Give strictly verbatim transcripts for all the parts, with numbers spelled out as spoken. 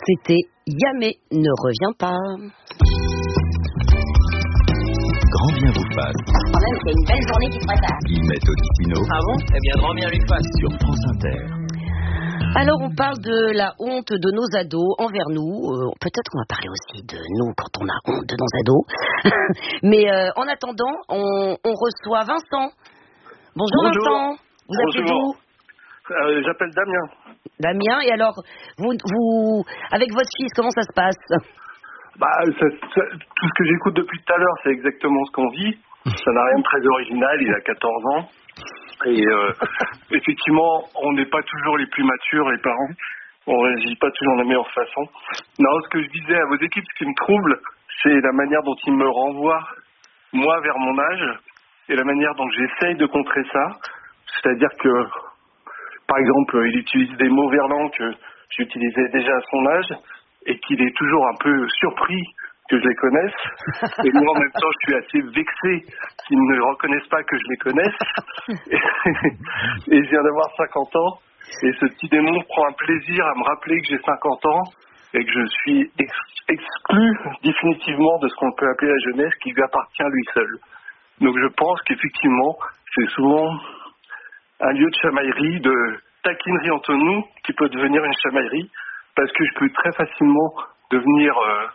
C'était Yamé ne revient pas. Grand bien vous fasse. Quand même, c'est une belle journée qui se prépare. Guillemette Odissino. Ah bon? Eh bien, grand bien lui fasse. Sur France Inter. Alors, on parle de la honte de nos ados envers nous. Euh, peut-être qu'on va parler aussi de nous quand on a honte de nos ados. Mais euh, en attendant, on, on reçoit Vincent. Bonjour, Bonjour. Vincent. Vous appelez d'où? euh, J'appelle Damien. Damien. Et alors, vous, vous, avec votre fils, comment ça se passe? Bah, ça, ça, tout ce que j'écoute depuis tout à l'heure, c'est exactement ce qu'on vit. Ça n'a rien de très original. Il a quatorze ans. Et euh, effectivement, on n'est pas toujours les plus matures, les parents. On ne réagit pas toujours de la meilleure façon. Non, ce que je disais à vos équipes, ce qui me trouble, c'est la manière dont ils me renvoient, moi, vers mon âge, et la manière dont j'essaye de contrer ça. C'est-à-dire que, par exemple, il utilise des mots verlants que j'utilisais déjà à son âge, et qu'il est toujours un peu surpris que je les connaisse. Et moi, en même temps, je suis assez vexé qu'ils ne reconnaissent pas que je les connaisse. Et, et je viens d'avoir cinquante ans. Et ce petit démon prend un plaisir à me rappeler que j'ai cinquante ans et que je suis ex- exclu définitivement de ce qu'on peut appeler la jeunesse qui lui appartient à lui seul. Donc je pense qu'effectivement, c'est souvent un lieu de chamaillerie, de taquinerie entre nous qui peut devenir une chamaillerie parce que je peux très facilement devenir... Euh,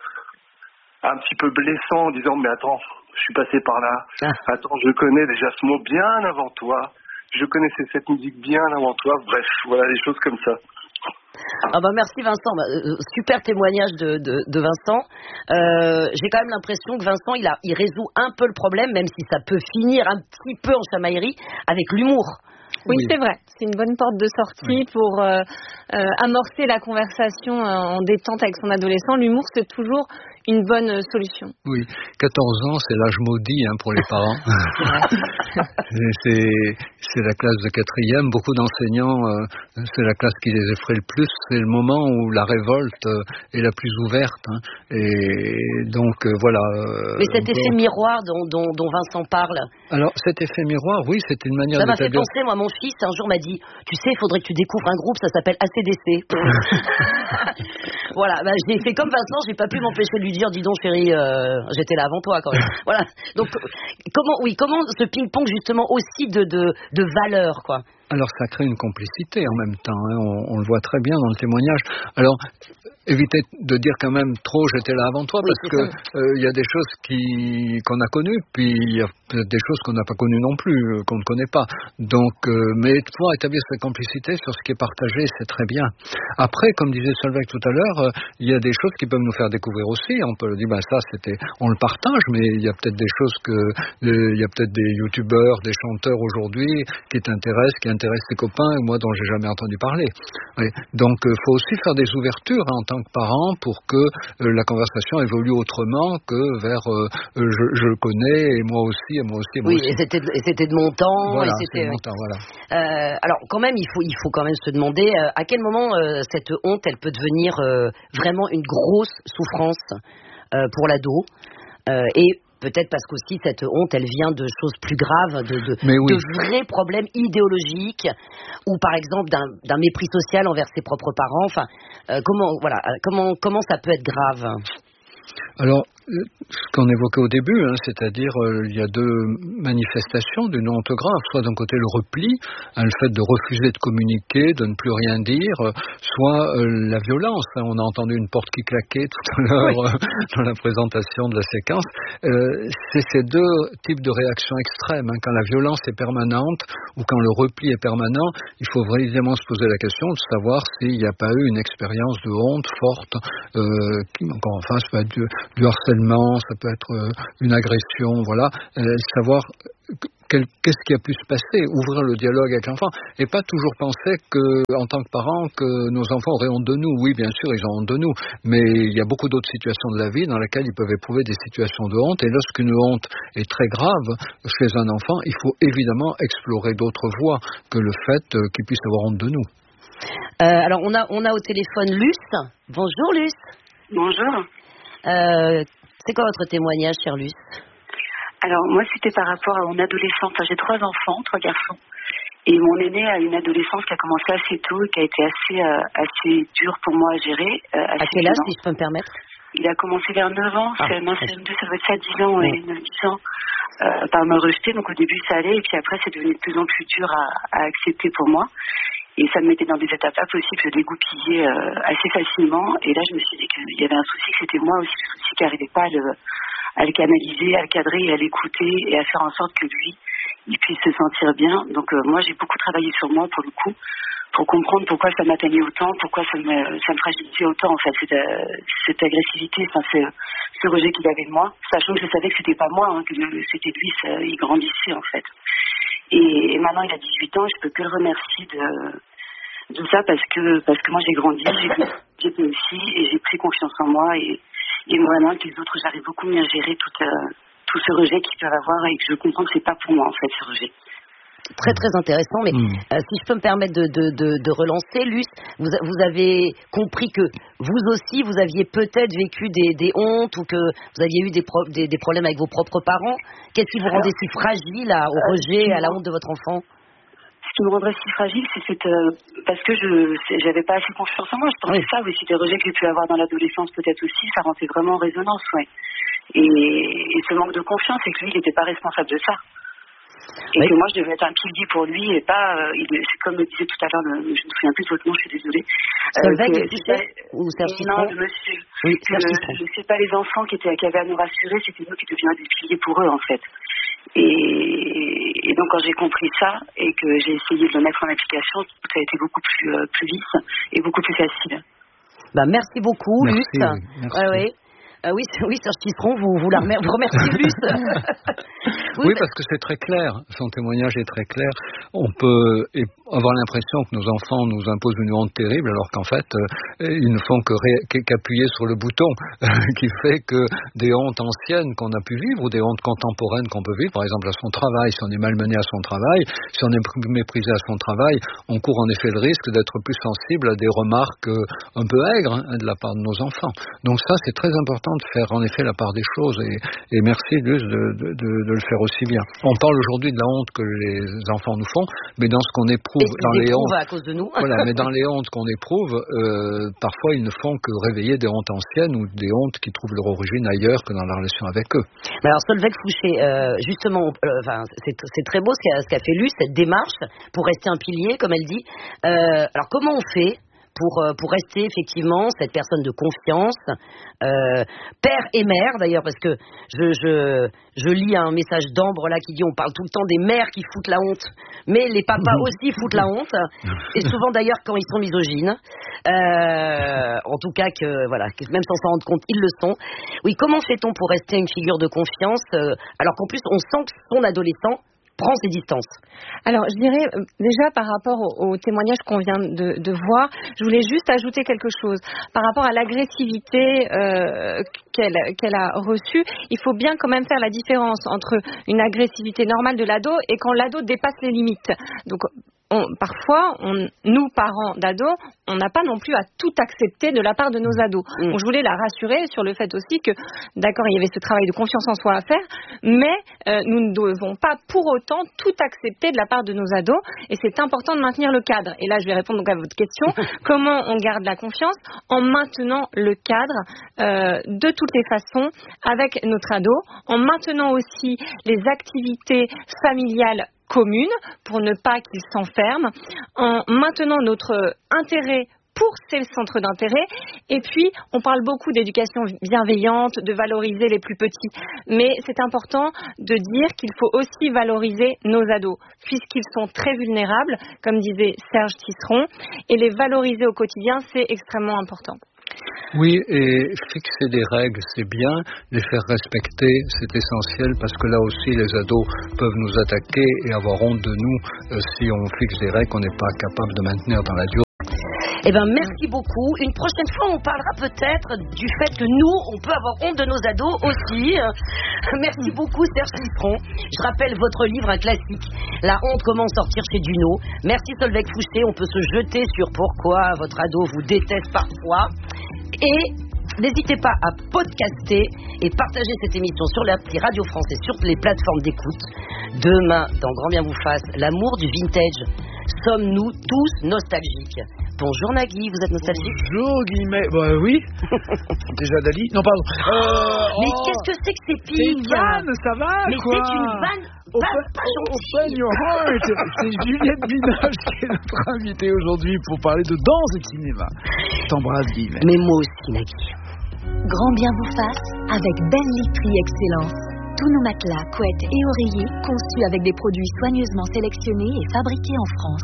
un petit peu blessant en disant mais attends, je suis passé par là, ah. attends, je connais déjà ce mot bien avant toi, je connaissais cette musique bien avant toi, bref, voilà des choses comme ça. Ah bah merci Vincent, bah, euh, super témoignage de, de, de Vincent. Euh, j'ai quand même l'impression que Vincent il, a, il résout un peu le problème, même si ça peut finir un petit peu en chamaillerie, avec l'humour. Oui, oui, c'est vrai. C'est une bonne porte de sortie oui. pour euh, euh, amorcer la conversation en détente avec son adolescent. L'humour, c'est toujours une bonne solution. Oui, quatorze ans, c'est l'âge maudit hein, pour les parents. c'est, c'est la classe de quatrième. Beaucoup d'enseignants, euh, c'est la classe qui les effraie le plus. C'est le moment où la révolte euh, est la plus ouverte. Hein. Et donc, euh, voilà. Euh, Mais cet bon. effet miroir dont, dont, dont Vincent parle. Alors, cet effet miroir, oui, c'était une manière ça de... Ça m'a fait penser, moi, mon fils, un jour m'a dit, tu sais, il faudrait que tu découvres un groupe, ça s'appelle A C D C. Voilà, bah, j'ai fait comme Vincent, j'ai pas pu m'empêcher de lui dire, dis donc chérie, euh, j'étais là avant toi quand même. Voilà. Donc, comment, oui, comment ce ping-pong justement aussi de, de, de valeur, quoi. Alors, ça crée une complicité en même temps, hein. on, on le voit très bien dans le témoignage. Alors, évitez de dire quand même trop j'étais là avant toi, oui, parce que il euh, y a des choses qui, qu'on a connues, puis il y a peut-être des choses qu'on n'a pas connues non plus, euh, qu'on ne connaît pas. Donc, euh, mais pouvoir établir cette complicité sur ce qui est partagé, c'est très bien. Après, comme disait Solveig tout à l'heure, il euh, y a des choses qui peuvent nous faire découvrir aussi. On peut dire, ben ça, c'était, on le partage, mais il y a peut-être des choses que, il y a peut-être des youtubeurs, des chanteurs aujourd'hui qui t'intéressent, qui intéressent tes copains, moi dont j'ai jamais entendu parler. Oui. Donc, il euh, faut aussi faire des ouvertures hein, en tant que parent pour que euh, la conversation évolue autrement que vers euh, je, je le connais et moi aussi et moi aussi et moi oui, aussi. Et c'était, et c'était de mon temps. Voilà, et c'était, c'est de mon temps, voilà. Euh, alors quand même, il faut, il faut quand même se demander euh, à quel moment euh, cette honte, elle peut devenir euh, vraiment une grosse souffrance euh, pour l'ado euh, et peut-être parce qu'aussi cette honte, elle vient de choses plus graves, de, de, oui. de vrais problèmes idéologiques, ou par exemple d'un, d'un mépris social envers ses propres parents. Enfin, euh, comment, voilà, comment, comment ça peut être grave ? Alors, ce qu'on évoquait au début, hein, c'est-à-dire euh, il y a deux manifestations d'une honte grave, soit d'un côté le repli, hein, le fait de refuser de communiquer, de ne plus rien dire, euh, soit euh, la violence. Hein, on a entendu une porte qui claquait tout à l'heure oui. euh, dans la présentation de la séquence. Euh, c'est ces deux types de réactions extrêmes. Hein, quand la violence est permanente ou quand le repli est permanent, il faut vraiment se poser la question de savoir s'il n'y a pas eu une expérience de honte forte, euh, qui, encore enfin, ça peut être du, du harcèlement, ça peut être euh, une agression, voilà, euh, savoir quel, qu'est-ce qui a pu se passer, ouvrir le dialogue avec l'enfant, et pas toujours penser que, en tant que parents, que nos enfants auraient honte de nous. Oui, bien sûr, ils ont honte de nous, mais il y a beaucoup d'autres situations de la vie dans lesquelles ils peuvent éprouver des situations de honte, et lorsqu'une honte est très grave chez un enfant, il faut évidemment explorer d'autres voies que le fait euh, qu'il puisse avoir honte de nous. Euh, alors, on a, on a au téléphone Luce. Bonjour Luce. Bonjour. Euh, c'est quoi votre témoignage, chère Luce ? Alors, moi, c'était par rapport à mon adolescence. Enfin, j'ai trois enfants, trois garçons. Et mon aîné a une adolescence qui a commencé assez tôt et qui a été assez, euh, assez dure pour moi à gérer. Euh, à quel âge, si je peux me permettre? Il a commencé vers neuf ans, ah, c'est un C M deux, ça doit être ça, dix ans, ouais, neuf dix ans, euh, par me rejeter. Donc au début ça allait, et puis après c'est devenu de plus en plus dur à, à accepter pour moi. Et ça me mettait dans des étapes impossibles, je dégoupillais euh, assez facilement. Et là je me suis dit qu'il y avait un souci, que c'était moi aussi, le souci qui n'arrivait pas à le, à le canaliser, à le cadrer et à l'écouter et à faire en sorte que lui, il puisse se sentir bien. Donc euh, moi j'ai beaucoup travaillé sur moi pour le coup, pour comprendre pourquoi ça m'atteignait autant, pourquoi ça me, ça me fragilisait autant en fait, cette, euh, cette agressivité, enfin, ce, ce rejet qu'il avait de moi, sachant que je savais que c'était pas moi, hein, que c'était lui, ça, il grandissait en fait. Et, et maintenant il a dix-huit ans, je peux que le remercier de, de ça parce que, parce que moi j'ai grandi, j'ai, j'ai réussi et j'ai pris confiance en moi et, et maintenant que les autres j'arrive beaucoup mieux à gérer tout, euh, tout ce rejet qu'ils peuvent avoir et que je comprends que c'est pas pour moi en fait ce rejet. Très très intéressant, mais mmh. euh, si je peux me permettre de, de, de, de relancer, Luce, vous, vous avez compris que vous aussi vous aviez peut-être vécu des, des hontes ou que vous aviez eu des, pro, des, des problèmes avec vos propres parents. Qu'est-ce qui vous rendait si fragile à, au rejet, à la honte de votre enfant? Ce qui me rendrait si fragile, c'est cette, euh, parce que je j'avais pas assez confiance en moi. Je pensais oui. ça aussi, des rejets que j'ai pu avoir dans l'adolescence peut-être aussi, ça rentrait vraiment en résonance, ouais. Et, et ce manque de confiance, c'est que lui, il n'était pas responsable de ça. Et oui. que moi je devais être un pilier pour lui et pas euh, il, c'est comme le disait tout à l'heure le, je me souviens plus de votre nom, je suis désolée Solveig euh, Fouché ou Serge non le monsieur oui, que, je sais pas les enfants qui étaient qui avaient à nous rassurer, c'était nous qui devions des piliers pour eux en fait et, et donc quand j'ai compris ça et que j'ai essayé de le mettre en application, ça a été beaucoup plus euh, plus lisse et beaucoup plus facile. Bah merci beaucoup merci, Luce. Merci. Ouais, ouais. Euh, oui, oui, Serge Tisseron, vous, vous, la remer- vous remerciez Luce. oui, oui, parce que c'est très clair, son témoignage est très clair. On peut avoir l'impression que nos enfants nous imposent une honte terrible, alors qu'en fait, euh, ils ne font que ré- qu'appuyer sur le bouton qui fait que des hontes anciennes qu'on a pu vivre, ou des hontes contemporaines qu'on peut vivre, par exemple à son travail, si on est malmené à son travail, si on est méprisé à son travail, on court en effet le risque d'être plus sensible à des remarques un peu aigres hein, de la part de nos enfants. Donc ça, c'est très important de faire en effet la part des choses et, et merci Luce de, de, de, de le faire aussi bien. On parle aujourd'hui de la honte que les enfants nous font, mais dans ce qu'on éprouve, et dans les hontes, à cause de nous. voilà, mais dans les hontes qu'on éprouve, euh, parfois ils ne font que réveiller des hontes anciennes ou des hontes qui trouvent leur origine ailleurs que dans la relation avec eux. Mais alors Solveig Fouché, euh, justement, euh, enfin, c'est, c'est très beau ce qu'a, ce qu'a fait Luce, cette démarche pour rester un pilier, comme elle dit. Euh, alors comment on fait Pour, pour rester effectivement cette personne de confiance, euh, père et mère d'ailleurs, parce que je, je, je lis un message d'Ambre là qui dit on parle tout le temps des mères qui foutent la honte, mais les papas aussi foutent la honte, et souvent d'ailleurs quand ils sont misogynes, euh, en tout cas que voilà, même sans s'en rendre compte, ils le sont. Oui, comment fait-on pour rester une figure de confiance euh, alors qu'en plus on sent que son adolescent prend ses distances? Alors, je dirais, euh, déjà par rapport au, au témoignage qu'on vient de, de voir, je voulais juste ajouter quelque chose. Par rapport à l'agressivité euh, qu'elle, qu'elle a reçue, il faut bien quand même faire la différence entre une agressivité normale de l'ado et quand l'ado dépasse les limites. Donc, on, parfois, on, nous, parents d'ados, on n'a pas non plus à tout accepter de la part de nos ados. Mmh. Donc, je voulais la rassurer sur le fait aussi que, d'accord, il y avait ce travail de confiance en soi à faire, mais euh, nous ne devons pas pour autant tout accepter de la part de nos ados, et c'est important de maintenir le cadre. Et là, je vais répondre donc à votre question. Comment on garde la confiance? En maintenant le cadre euh, de toutes les façons avec notre ado, en maintenant aussi les activités familiales communes pour ne pas qu'ils s'enferment, en maintenant notre intérêt pour ces centres d'intérêt. Et puis, on parle beaucoup d'éducation bienveillante, de valoriser les plus petits. Mais c'est important de dire qu'il faut aussi valoriser nos ados, puisqu'ils sont très vulnérables, comme disait Serge Tisseron, et les valoriser au quotidien, c'est extrêmement important. Oui, et fixer des règles, c'est bien. Les faire respecter, c'est essentiel parce que là aussi, les ados peuvent nous attaquer et avoir honte de nous euh, si on fixe des règles qu'on n'est pas capable de maintenir dans la durée. Eh bien, merci beaucoup. Une prochaine fois, on parlera peut-être du fait que nous, on peut avoir honte de nos ados aussi. Merci beaucoup, Serge Tisseron. Je rappelle votre livre, un classique, La honte, comment sortir chez Duno. Merci, Solveig Fouché. On peut se jeter sur pourquoi votre ado vous déteste parfois. Et n'hésitez pas à podcaster et partager cette émission sur l'appli Radio France et sur les plateformes d'écoute. Demain, dans Grand Bien vous fasse, l'amour du vintage. sommes-nous tous nostalgiques? Bonjour Nagui, vous êtes nostalgique? Bonjour Guillemets, bah oui. Déjà Dali. Non pardon. Euh, Mais oh, qu'est-ce que c'est que ces c'est pigs? une vanne, ça va Mais quoi? c'est une vanne pas, pas Open gentille. your heart. C'est Juliette Binoche qui est notre invitée aujourd'hui pour parler de danse et de cinéma. T'embrasse Guillemets. Mais moi aussi Nagui. Grand bien vous fasse avec Ben Literie Excellence. Tous nos matelas, couettes et oreillers conçus avec des produits soigneusement sélectionnés et fabriqués en France.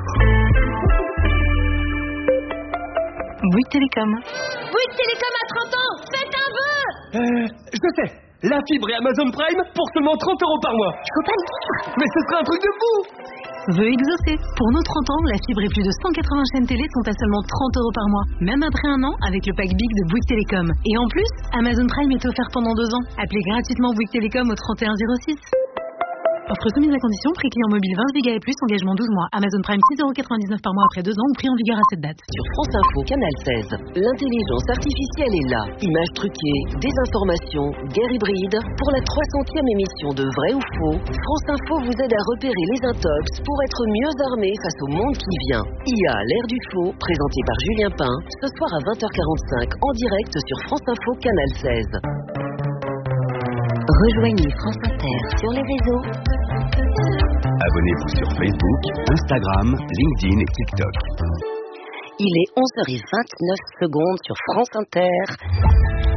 Bouygues Télécom. Bouygues Télécom à trente ans, faites un vœu. Euh, je sais. La fibre et Amazon Prime pour seulement trente euros par mois. Il faut pas le dire. Mais ce serait un truc de fou. Vœu exaucé. Pour nos trente ans, la fibre et plus de cent quatre-vingts chaînes télé sont à seulement trente euros par mois. Même après un an, avec le pack Big de Bouygues Télécom. Et en plus, Amazon Prime est offert pendant deux ans. Appelez gratuitement Bouygues Télécom au trente et un zéro six. Offre soumise à condition, prix client mobile vingt giga et plus, engagement douze mois. Amazon Prime six euros quatre-vingt-dix-neuf par mois après deux ans ou prix en vigueur à cette date. Sur France Info, Canal seize, l'intelligence artificielle est là. Images truquées, désinformation, guerre hybride. Pour la trois centième émission de Vrai ou Faux, France Info vous aide à repérer les intox pour être mieux armé face au monde qui vient. I A, l'ère du faux, présenté par Julien Pain, ce soir à vingt heures quarante-cinq en direct sur France Info, Canal seize. Rejoignez France Inter sur les réseaux. Abonnez-vous sur Facebook, Instagram, LinkedIn et TikTok. Il est onze heures vingt-neuf secondes sur France Inter.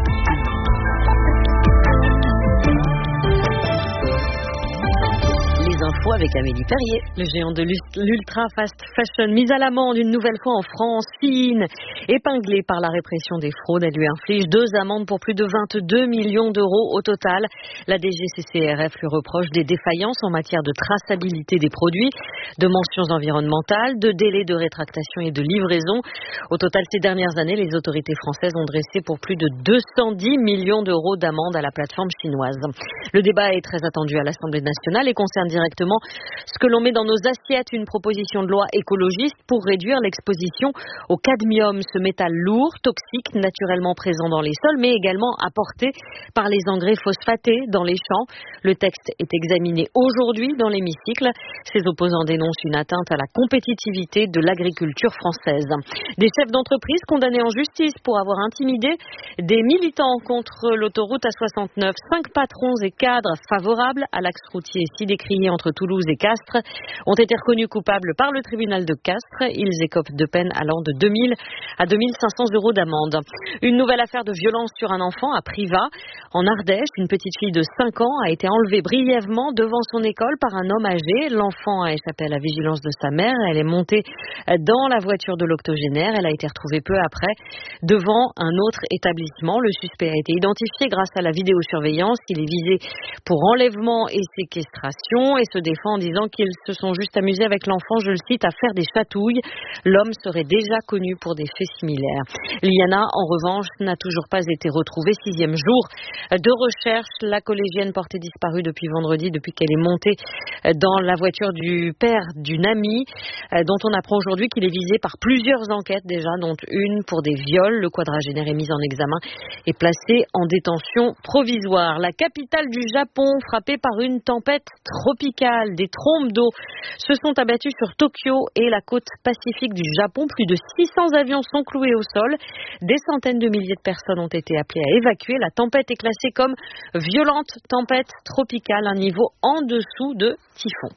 Les infos avec Amélie Perrier. Le géant de l'ultra fast fashion mis à l'amende une nouvelle fois en France. Fine, épinglée par la répression des fraudes, elle lui inflige deux amendes pour plus de vingt-deux millions d'euros au total. La D G C C R F lui reproche des défaillances en matière de traçabilité des produits, de mentions environnementales, de délais de rétractation et de livraison. Au total, ces dernières années, les autorités françaises ont dressé pour plus de deux cent dix millions d'euros d'amende à la plateforme chinoise. Le débat est très attendu à l'Assemblée nationale et concerne directement ce que l'on met dans nos assiettes, une proposition de loi écologiste pour réduire l'exposition au cadmium, ce métal lourd, toxique, naturellement présent dans les sols, mais également apporté par les engrais phosphatés dans les champs. Le texte est examiné aujourd'hui dans l'hémicycle. Ses opposants dénoncent une atteinte à la compétitivité de l'agriculture française. Des chefs d'entreprise condamnés en justice pour avoir intimidé des militants contre l'autoroute A soixante-neuf. Cinq patrons et cadres favorables à l'axe routier si décrié entre Toulouse et Castres ont été reconnus coupables par le tribunal de Castres. Ils écopent de peines allant de deux mille à deux mille cinq cents euros d'amende. Une nouvelle affaire de violence sur un enfant à Privas. En Ardèche, une petite fille de cinq ans a été enlevée brièvement devant son école par un homme âgé. L'enfant a échappé à la vigilance de sa mère. Elle est montée dans la voiture de l'octogénaire. Elle a été retrouvée peu après devant un autre établissement. Le suspect a été identifié grâce à la vidéosurveillance. Il est visé pour enlèvement et séquestration et se défend en disant qu'ils se sont juste amusés avec l'enfant, je le cite, à faire des chatouilles. L'homme serait déjà connu pour des faits similaires. Liana, en revanche, n'a toujours pas été retrouvée. Sixième jour de recherche. La collégienne portée disparue depuis vendredi, depuis qu'elle est montée dans la voiture du père d'une amie, dont on apprend aujourd'hui qu'il est visé par plusieurs enquêtes déjà, dont une pour des viols. Le quadragénaire est mis en examen et placé en détention provisoire. La capitale du Japon, frappée par une tempête tropicale. Des trombes d'eau se sont abattues sur Tokyo et la côte pacifique du Japon. Plus de six cents avions sont cloués au sol. Des centaines de milliers de personnes ont été appelées à évacuer. La tempête est classée comme violente tempête tropicale, un niveau en dessous de typhon.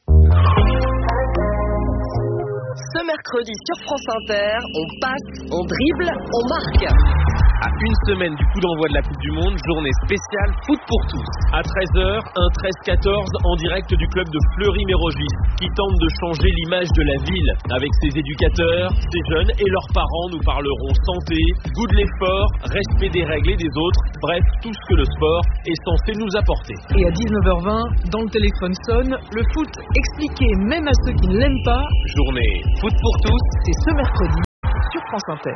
Ce mercredi sur France Inter, on passe, on dribble, on marque. À une semaine du coup d'envoi de la Coupe du Monde, journée spéciale foot pour tous. À treize heures, un treize quatorze en direct du club de Fleury-Mérogis qui tente de changer l'image de la ville. Avec ses éducateurs, ses jeunes et leurs parents nous parleront santé, goût de l'effort, respect des règles et des autres, bref, tout ce que le sport est censé nous apporter. Et à dix-neuf heures vingt, dans le téléphone sonne, le foot expliqué même à ceux qui ne l'aiment pas. Journée foot pour tous, c'est ce mercredi sur France Inter.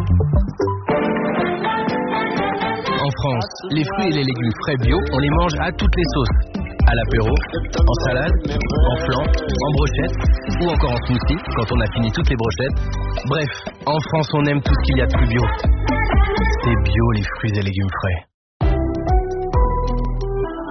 En France, les fruits et les légumes frais bio, on les mange à toutes les sauces. À l'apéro, en salade, en flan, en brochette ou encore en smoothie quand on a fini toutes les brochettes. Bref, en France, on aime tout ce qu'il y a de plus bio. C'est bio les fruits et légumes frais.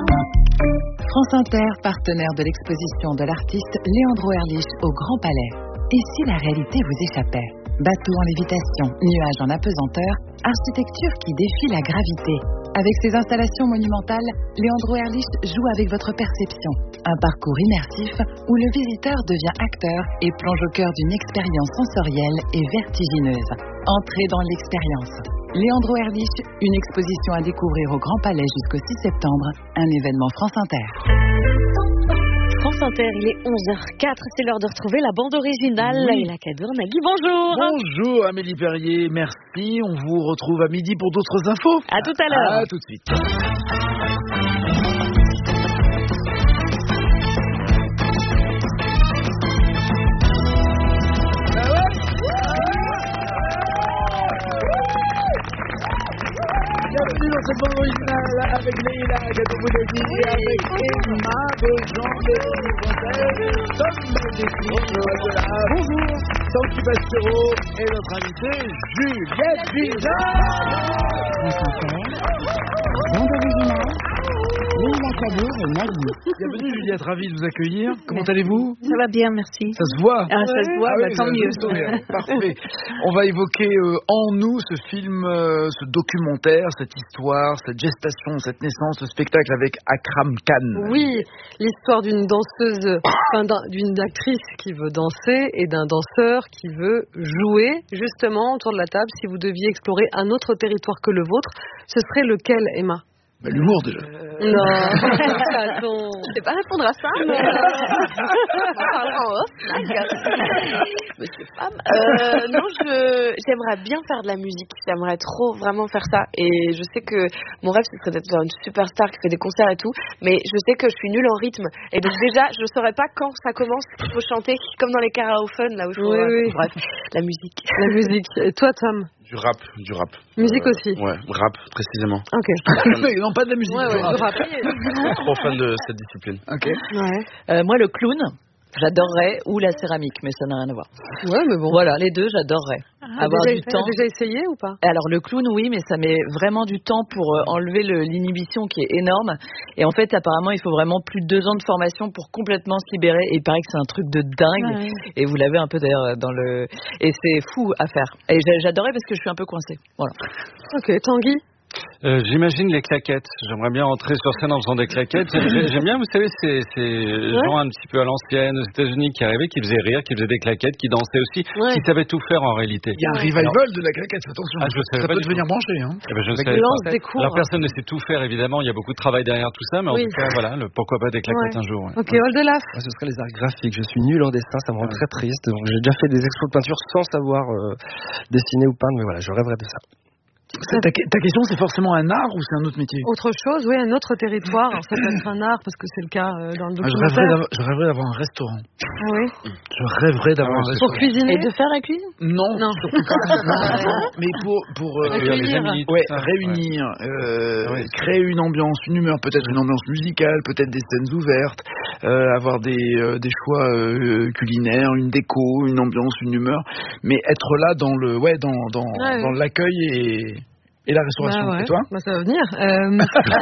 France Inter, partenaire de l'exposition de l'artiste Léandro Erlich au Grand Palais. Et si la réalité vous échappait? Bateau en lévitation, nuages en apesanteur, architecture qui défie la gravité. Avec ses installations monumentales, Leandro Ehrlich joue avec votre perception. Un parcours immersif où le visiteur devient acteur et plonge au cœur d'une expérience sensorielle et vertigineuse. Entrez dans l'expérience. Leandro Ehrlich, une exposition à découvrir au Grand Palais jusqu'au six septembre, un événement France Inter. France Inter, il est onze heures quatre, c'est l'heure de retrouver la bande originale. Oui. Et la cadeau, Nagui, bonjour. Bonjour Amélie Perrier, merci. On vous retrouve à midi pour d'autres infos. À tout à l'heure. À tout de suite. Bienvenue dans cette bande originale avec Leïla Gatoboudaki, oui, avec Emma Beaujean, Tom Bonjour. Bonjour. Tanguy Bastero et notre invité Juliette Bizarre. Bande originale, Leïla Kadour et Nagui. Bienvenue Juliette, ravie de vous accueillir. Comment allez-vous? Ça va bien, merci. Ça se voit? Ah, ça se voit, ah, bah, oui, tant mieux. mieux. Parfait. On va évoquer euh, En nous ce film, euh, ce documentaire, cette histoire, cette gestation, cette naissance, ce spectacle avec Akram Khan. Oui, l'histoire d'une danseuse, enfin d'un, d'une actrice qui veut danser et d'un danseur qui veut jouer. Justement, autour de la table, si vous deviez explorer un autre territoire que le vôtre, ce serait lequel, Emma? Bah, l'humour déjà. Euh, non. Attends. Je ne sais pas répondre à ça. Mais... On parlera en off. Monsieur Femme. Euh, non, je, j'aimerais bien faire de la musique. J'aimerais trop vraiment faire ça. Et je sais que mon rêve, ce serait d'être une superstar qui fait des concerts et tout. Mais je sais que je suis nulle en rythme. Et donc déjà, je ne saurais pas quand ça commence qu'il faut chanter, comme dans les karaophones, là où je faut... Oui, oui. Bref, la musique. La musique. Et toi, Tom? Du rap, du rap. Musique euh, aussi. Ouais, rap précisément. Ok. Non, pas de la musique. Ouais, ouais, du rap. Je suis trop fan de cette discipline. Ok. Ouais. Euh, moi, le clown, j'adorerais, ou la céramique, mais ça n'a rien à voir. Ouais, mais bon. Voilà, les deux, j'adorerais. Ah, avoir déjà, du temps. déjà essayé ou pas? Alors le clown, oui, mais ça met vraiment du temps pour euh, enlever le, l'inhibition qui est énorme. Et en fait, apparemment, il faut vraiment plus de deux ans de formation pour complètement se libérer. Et il paraît que c'est un truc de dingue. Ouais. Et vous l'avez un peu d'ailleurs dans le. Et c'est fou à faire. Et j'adorais parce que je suis un peu coincée. Voilà. Ok, Tanguy. Euh, j'imagine les claquettes. J'aimerais bien entrer sur scène en faisant des claquettes. J'aime, j'aime bien, vous savez, ces, ces ouais. gens un petit peu à l'ancienne aux États-Unis qui arrivaient, qui faisaient rire, qui faisaient des claquettes, qui dansaient aussi, ouais. qui savaient tout faire en réalité. Il y a un revival Alors, de la claquette, attention. Ah, je ça peut devenir branché. Hein. Eh ben, je sais pas. Des cours. Alors personne ne sait tout faire, évidemment. Il y a beaucoup de travail derrière tout ça, mais oui. en tout cas, voilà, le, pourquoi pas des claquettes ouais. un jour. Ouais. Ok, Oldelaf. Ah, ce serait les arts graphiques. Je suis nul en dessin, ça me rend ouais. très triste. Donc j'ai déjà fait des expos de peinture sans savoir euh, dessiner ou peindre, mais voilà, je rêverais de ça. Ta, ta question, c'est forcément un art ou c'est un autre métier? Autre chose, oui, un autre territoire. Alors, ça peut être un art parce que c'est le cas euh, dans le documentaire. Ah, je, rêverais d'avoir, je rêverais d'avoir un restaurant. Ah oui. Je rêverais d'avoir ah, un restaurant. Pour cuisiner et de faire la cuisine? Non, non. Surtout pas. non, non, mais pour pour euh, réunir, ouais, réunir, euh, ouais. créer une ambiance, une humeur, peut-être une ambiance musicale, peut-être des scènes ouvertes, euh, avoir des euh, des choix euh, culinaires, une déco, une ambiance, une humeur, mais être là dans le ouais dans dans, ah, dans oui. l'accueil et Et la restauration, bah ouais. Et toi? Bah ça va venir. Euh...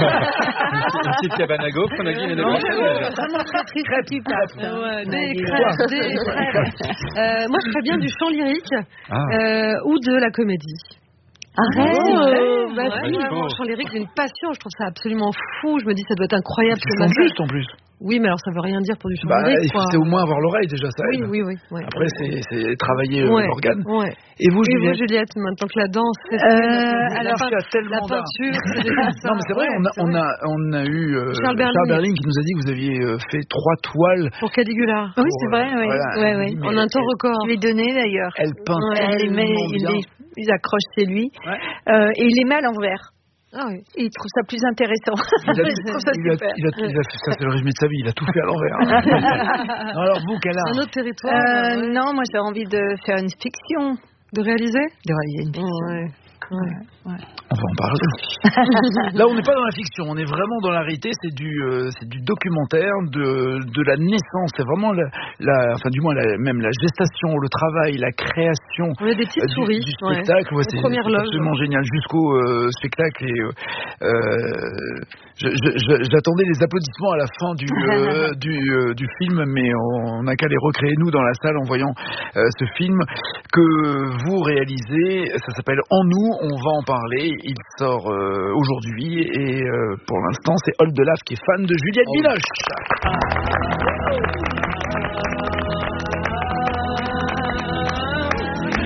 Une petite cabane à gaufres, on a dit. Non, vraiment très triste. Ouais, des crêpes, des crêpes. Euh, moi, je ferais bien du chant lyrique ah. euh, ou de la comédie. Arrête, oh, euh, bah, ouais, oui, vraiment, le chant lyrique, j'ai une passion. Je trouve ça absolument fou. Je me dis, ça doit être incroyable. C'est en juste, en plus. Oui, mais alors ça veut rien dire pour du chant bah, lyrique. C'est au moins avoir l'oreille déjà, ça oui, aide. Oui, oui, oui. Après, c'est, c'est travailler ouais, l'organe. Ouais. Et vous, Et Juliette, vous, Juliette, maintenant que la danse, c'est euh, alors la, la peinture, c'est déjà ça. Non, mais c'est vrai, ouais, on, a, c'est on, vrai. a, on a eu euh, Charles Berling. Charles Berling qui nous a dit que vous aviez euh, fait trois toiles. Pour Caligula. Oui, c'est vrai, oui. Voilà, ouais, ouais. On a un temps record. Je lui ai donné d'ailleurs. Elle peint. Ouais, elle les met, il les, il accroche chez lui. Ouais. Euh, et il les met à l'envers. Ah oui. Et il trouve ça plus intéressant. Il a, je trouve ça il a, super. il a, il a, ça, c'est le résumé de sa vie. Il a tout fait à l'envers. Alors, vous, quel art? Un autre territoire. Euh, ouais. Non, moi, j'ai envie de faire une fiction. De réaliser? De réaliser une fiction. Ouais. Ouais, ouais. On va en parler. Là, on n'est pas dans la fiction, on est vraiment dans la réalité. C'est du, euh, c'est du documentaire de, de la naissance. C'est vraiment la, la enfin du moins la, même la gestation, le travail, la création. On a des petites euh, souris. Du, du spectacle. Ouais. Ouais, c'est, c'est absolument génial jusqu'au euh, spectacle. Et euh, euh, je, je, je, j'attendais les applaudissements à la fin du euh, du, euh, du film, mais on n'a qu'à les recréer nous dans la salle en voyant euh, ce film que vous réalisez. Ça s'appelle En nous. On va en parler. Il sort euh, aujourd'hui et euh, pour l'instant c'est Oldelaf qui est fan de Juliette Binoche.